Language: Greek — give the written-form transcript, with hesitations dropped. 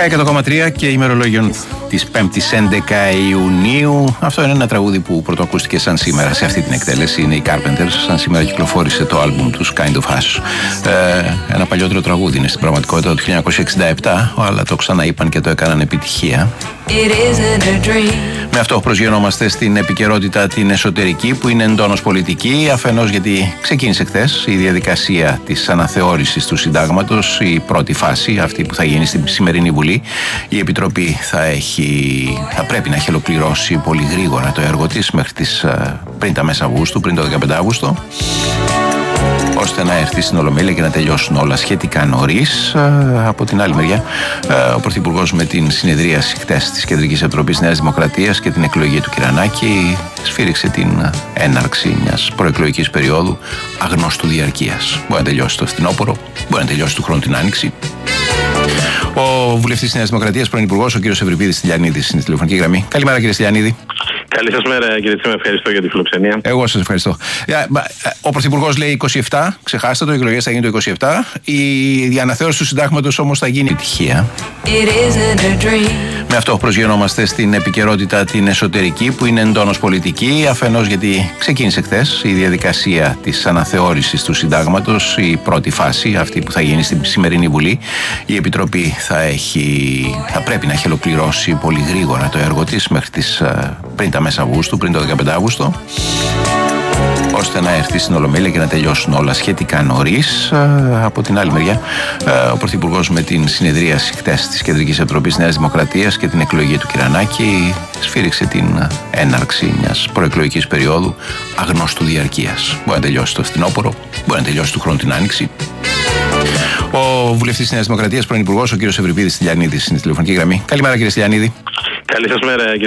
100,3 και ημερολόγιον της 5ης 11 Ιουνίου. Αυτό είναι ένα τραγούδι που πρωτοακούστηκε σαν σήμερα σε αυτή την εκτέλεση. Είναι οι Carpenters. Σαν σήμερα κυκλοφόρησε το άλμπουμ τους Kind of Hush. Ένα παλιότερο τραγούδι είναι στην πραγματικότητα του 1967, αλλά το ξαναείπαν και το έκαναν επιτυχία. Με αυτό προσγειωνόμαστε στην επικαιρότητα την εσωτερική, που είναι εντόνως πολιτική, αφενός γιατί ξεκίνησε χθες η διαδικασία της αναθεώρησης του συντάγματος, η πρώτη φάση, αυτή που θα γίνει στην σημερινή Βουλή. Η Επιτροπή θα πρέπει να έχει ολοκληρώσει πολύ γρήγορα το έργο της μέχρι πριν τα μέσα Αυγούστου, πριν το 15 Αύγουστο, ώστε να έρθει στην Ολομέλεια και να τελειώσουν όλα σχετικά νωρίς. Από την άλλη μεριά, ο Πρωθυπουργός με την συνεδρίαση χτες της Κεντρικής Επιτροπής Νέας Δημοκρατίας και την εκλογή του Κυρανάκη σφύριξε την έναρξη μιας προεκλογικής περίοδου αγνώστου διαρκείας. Μπορεί να τελειώσει το φθινόπωρο, μπορεί να τελειώσει του χρόνου την Άνοιξη. Ο βουλευτής της Νέας Δημοκρατίας, πρώην Υπουργός, ο κ. Ευρυπίδης Στυλιανίδης, στην τηλεφωνική γραμμή. Καλημέρα, κύριε Στυλιανίδη. Καλή σας μέρα, κύριε Τσίμα. Ευχαριστώ για τη φιλοξενία. Εγώ σας ευχαριστώ. Ο Πρωθυπουργός λέει 27, ξεχάστε το, οι εκλογές θα γίνουν το 27. Η αναθεώρηση του συντάγματος όμως θα γίνει επιτυχία. Με αυτό προσγειωνόμαστε στην επικαιρότητα την εσωτερική, που είναι εντόνως πολιτική, αφενός γιατί ξεκίνησε χθες η διαδικασία της αναθεώρησης του συντάγματος, η πρώτη φάση, αυτή που θα γίνει στην σημερινή Βουλή. Η Επιτροπή θα πρέπει να έχει ολοκληρώσει πολύ γρήγορα το έργο της μέχρι πριν τα μέσα Αυγούστου, πριν το 15 Αύγουστο, ώστε να έρθει στην Ολομέλεια και να τελειώσουν όλα σχετικά νωρίς. Από την άλλη μεριά, ο Πρωθυπουργός με την συνεδρίαση χτες της Κεντρικής Επιτροπής Νέας Δημοκρατίας και την εκλογή του Κυρανάκη σφύριξε την έναρξη μιας προεκλογικής περίοδου αγνώστου διαρκείας. Μπορεί να τελειώσει το φθινόπωρο, μπορεί να τελειώσει του χρόνου την Άνοιξη. Ο βουλευτής της Νέας Δημοκρατίας, πρώην Υπουργός, ο κ. Ευρυπίδης Στυλιανίδης, στην τηλεφωνική γραμμή. Καλημέρα, κύριε Στυλιανίδη. Καλή σας μέρα, κύριε